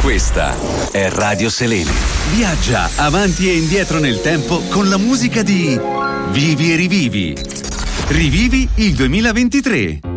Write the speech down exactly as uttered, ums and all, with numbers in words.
Questa è Radio Selene. Viaggia avanti e indietro nel tempo con la musica di Vivi e Rivivi. Rivivi il duemilaventitré.